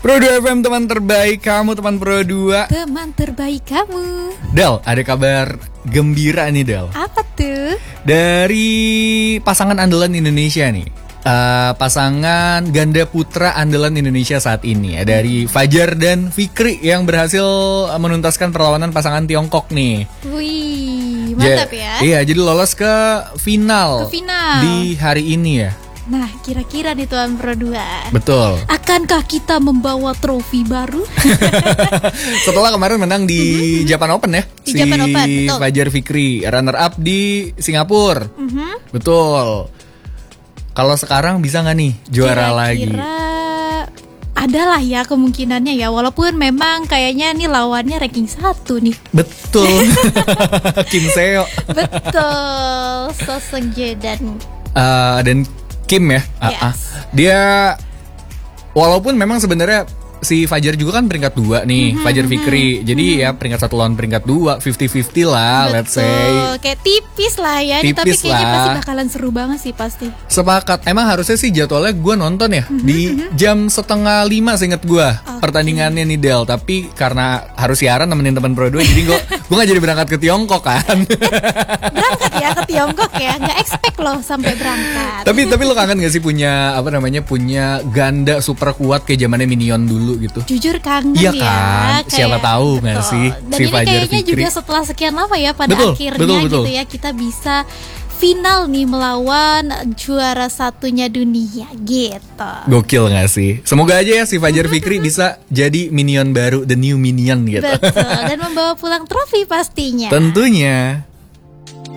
Pro 2 FM, teman terbaik kamu, teman Pro 2. Teman terbaik kamu. Del, ada kabar gembira nih Del. Apa tuh? Dari pasangan andalan Indonesia nih, pasangan ganda putra andalan Indonesia saat ini ya, dari Fajar dan Fikri yang berhasil menuntaskan perlawanan pasangan Tiongkok nih. Wih, mantap ya. Iya, jadi lolos ke final. Di hari ini ya. Nah, kira-kira nih Tuan Pro 2. Betul. Akankah kita membawa trofi baru? Setelah kemarin menang di Japan Open ya. Di Japan Open, betul. Fajar Fikri runner up di Singapura. Betul. Kalau sekarang bisa nggak nih juara lagi? Adalah ya kemungkinannya ya. Walaupun memang kayaknya nih lawannya ranking 1 nih. Betul. Kim Seo. Betul. So Seung-jae dan Kim ya. Yes. Dia walaupun memang sebenarnya si Fajar juga kan peringkat 2 nih, Fajar Fikri. Jadi ya peringkat 1 lawan peringkat 2, 50-50 lah. Betul. Let's say. Kayak tipis lah ya. Tapi kayaknya pasti bakalan seru banget sih pasti. Sepakat. Emang harusnya sih jadwalnya gue nonton ya di jam 4:30 seinget gue pertandingannya nih Del. Tapi karena harus siaran nemenin teman Pro 2, jadi gue gak jadi berangkat ke Tiongkok kan. Berangkat ya ke Tiongkok ya. Gak expect loh sampai berangkat. Tapi lo kangen gak sih punya punya ganda super kuat kayak zamannya Minion dulu gitu? Jujur kangen iya ya. kan? Siapa tahu gak sih? Dan si ini Fajar kayaknya Fikri juga setelah sekian lama ya pada akhirnya betul. gitu ya kita bisa final nih melawan juara satunya dunia gitu. Gokil gak sih? Semoga aja ya si Fajar Fikri bisa jadi Minion baru, the new Minion gitu. Betul. Dan membawa pulang trofi pastinya. Tentunya.